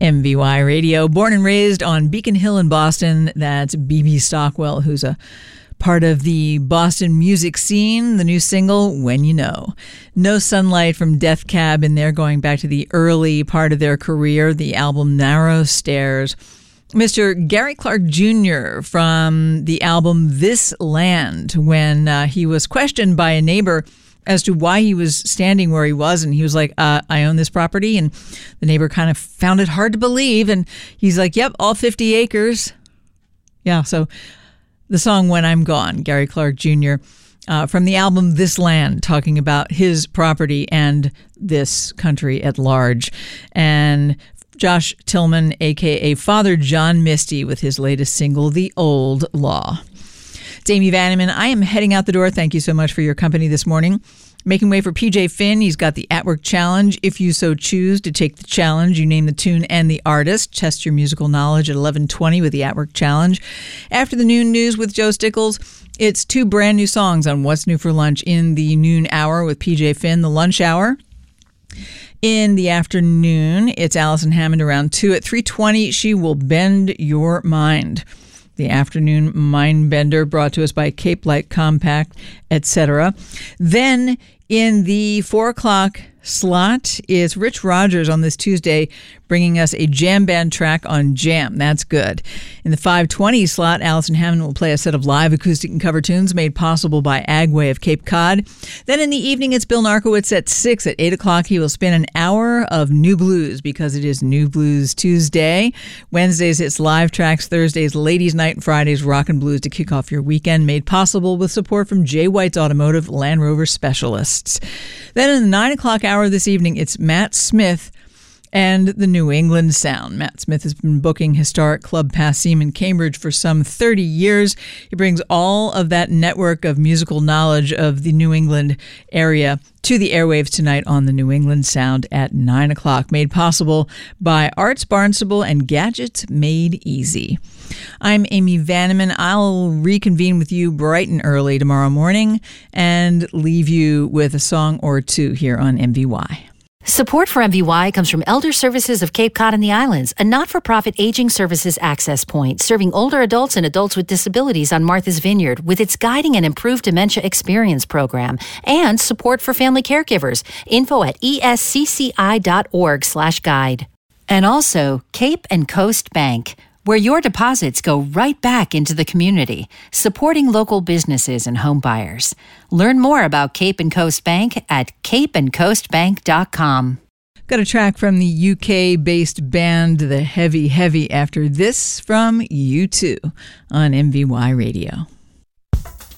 MVY Radio, born and raised on Beacon Hill in Boston. That's B.B. Stockwell, who's a part of the Boston music scene. The new single, When You Know. No Sunlight from Death Cab in there, going back to the early part of their career, the album Narrow Stairs. Mr. Gary Clark Jr. from the album This Land, when he was questioned by a neighbor as to why he was standing where he was. And he was like, I own this property. And the neighbor kind of found it hard to believe. And he's like, yep, all 50 acres. Yeah, so the song When I'm Gone, Gary Clark Jr., from the album This Land, talking about his property and this country at large. And Josh Tillman, a.k.a. Father John Misty, with his latest single, The Old Law. It's Amy Vanneman. I am heading out the door. Thank you so much for your company this morning. Making way for PJ Finn. He's got the At Work Challenge. If you so choose to take the challenge, you name the tune and the artist. Test your musical knowledge at 11:20 with the At Work Challenge. After the noon news with Joe Stickles, it's 2 brand new songs on What's New for Lunch in the noon hour with PJ Finn, the lunch hour. In the afternoon, it's Allison Hammond around 2. At 3:20, she will bend your mind. The afternoon mind bender, brought to us by Cape Light Compact, etc. Then in the 4 o'clock slot is Rich Rogers on this Tuesday, bringing us a jam band track on Jam. That's good. In the 5:20 slot, Allison Hammond will play a set of live acoustic and cover tunes made possible by Agway of Cape Cod. Then in the evening, it's Bill Narkowitz at 6. At 8 o'clock, he will spin an hour of new blues because it is New Blues Tuesday. Wednesdays, it's live tracks. Thursdays, Ladies Night, and Fridays, rock and blues to kick off your weekend, made possible with support from Jay White's Automotive Land Rover Specialists. Then in the 9 o'clock hour this evening, it's Matt Smith and the New England Sound. Matt Smith has been booking historic Club Passim in Cambridge for some 30 years. He brings all of that network of musical knowledge of the New England area to the airwaves tonight on the New England Sound at 9 o'clock, made possible by Arts Barnstable and Gadgets Made Easy. I'm Amy Vanneman. I'll reconvene with you bright and early tomorrow morning and leave you with a song or two here on MVY. Support for MVY comes from Elder Services of Cape Cod and the Islands, a not-for-profit aging services access point serving older adults and adults with disabilities on Martha's Vineyard with its Guiding and Improved Dementia Experience program, and support for family caregivers. Info at escci.org/guide. And also Cape and Coast Bank, where your deposits go right back into the community, supporting local businesses and home buyers. Learn more about Cape and Coast Bank at capeandcoastbank.com. Got a track from the UK-based band The Heavy Heavy after this from U2 on MVY Radio.